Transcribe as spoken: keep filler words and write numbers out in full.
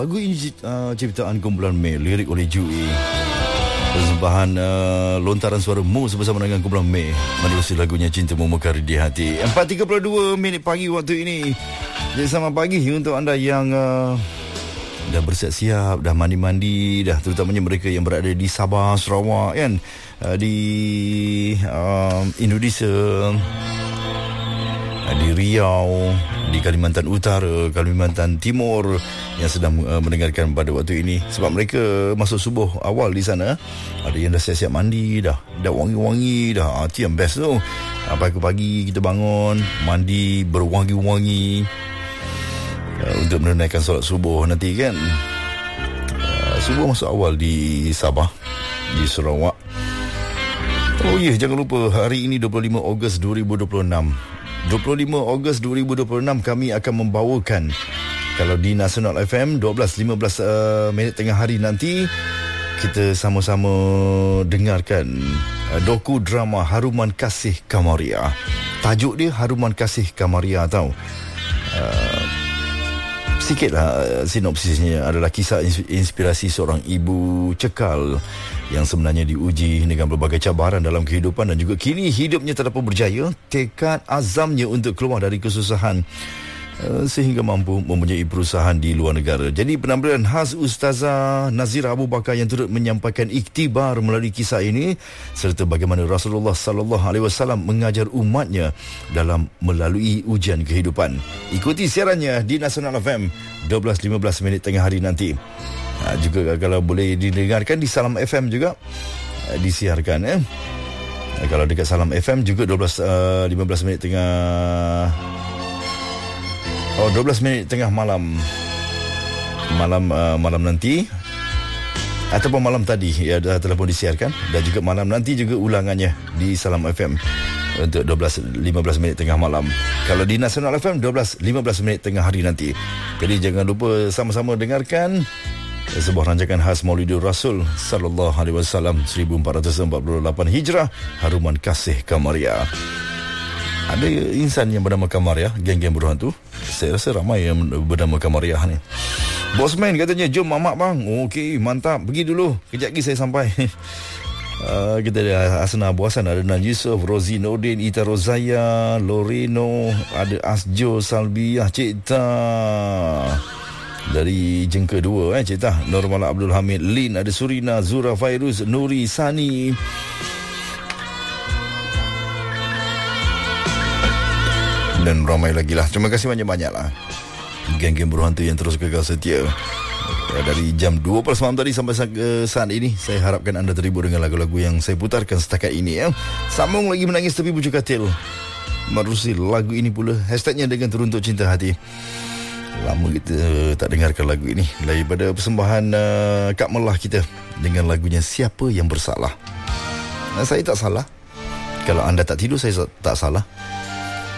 Lagu ini uh, ciptaan kumpulan May, lirik oleh Jui. Persembahan uh, lontaran suara Mu bersama dengan kumpulan May menerusi lagunya Cinta Memekari di Hati. empat tiga puluh dua minit pagi waktu ini. Jadi selamat pagi untuk anda yang uh, dah bersiap-siap, dah mandi-mandi, dah terutamanya mereka yang berada di Sabah, Sarawak kan, uh, di uh, Indonesia, uh, di Riau, di Kalimantan Utara, Kalimantan Timur yang sedang uh, mendengarkan pada waktu ini. Sebab mereka masuk subuh awal di sana. Ada yang dah siap-siap mandi dah, dah wangi-wangi dah. Ah, itu yang best tu. uh, Pagi-pagi kita bangun, mandi berwangi-wangi uh, untuk menunaikan solat subuh nanti kan. uh, Subuh masuk awal di Sabah, di Sarawak. Oh ya, yeah, jangan lupa hari ini dua puluh lima Ogos dua ribu dua puluh enam. dua puluh lima Ogos dua ribu dua puluh enam kami akan membawakan, kalau di Nasional F M dua belas lima belas uh, minit tengah hari nanti, kita sama-sama dengarkan uh, doku drama Haruman Kasih Kamaria. Tajuk dia Haruman Kasih Kamaria tau. Uh, sikitlah uh, sinopsisnya adalah kisah inspirasi seorang ibu cekal yang sebenarnya diuji dengan berbagai cabaran dalam kehidupan dan juga kini hidupnya terdapat berjaya. Tekad azamnya untuk keluar dari kesusahan uh, sehingga mampu mempunyai perusahaan di luar negara. Jadi penampilan khas Ustazah Nazira Abu Bakar yang turut menyampaikan iktibar melalui kisah ini, serta bagaimana Rasulullah sallallahu alaihi wasallam mengajar umatnya dalam melalui ujian kehidupan. Ikuti siarannya di Nasional F M dua belas lima belas minit tengah hari nanti. Ha, juga kalau boleh didengarkan di Salam F M juga uh, disiarkan eh. Uh, kalau dekat Salam F M juga dua belas lima belas minit tengah Oh dua belas minit tengah malam malam uh, malam nanti ataupun malam tadi ya dah telah pun disiarkan, dan juga malam nanti juga ulangannya di Salam F M untuk dua belas lima belas minit tengah malam. Kalau di Nasional F M dua belas lima belas minit tengah hari nanti. Jadi jangan lupa sama-sama dengarkan sebuah rancangan khas Maulidur Rasul sallallahu alaihi wasallam seribu empat ratus empat puluh lapan Hijrah, Haruman Kasih Kamaria. Ada insan yang bernama Kamaria, geng-geng berhantu. Saya rasa ramai yang bernama Kamaria ni. Bosman katanya, jom mamak bang. Okey, mantap. Pergi dulu. Kejap lagi saya sampai. Uh, kita ada Asna Abu Hassan, ada Nan Yusof, Rozi Nordin, Ita Rozaya, Loreno, ada Asjo Salbiah, Cik Ta dari Jengka dua eh, Cik Ta, Normal Abdul Hamid, Lin, ada Surina, Zura Fairuz, Nuri, Sani, dan ramai lagi lah. Terima kasih banyak-banyak lah geng-geng berhantu yang terus kekal setia. Dari jam dua belas malam tadi sampai saat ini, saya harapkan anda terhibur dengan lagu-lagu yang saya putarkan setakat ini ya. Sambung lagi menangis tepi bujuk katil, menerusi lagu ini pula, hashtagnya dengan Teruntuk Cinta Hati. Lama kita tak dengarkan lagu ini. Daripada persembahan uh, Kak Melah kita dengan lagunya Siapa Yang Bersalah. Nah, saya tak salah. Kalau anda tak tidur, saya tak salah.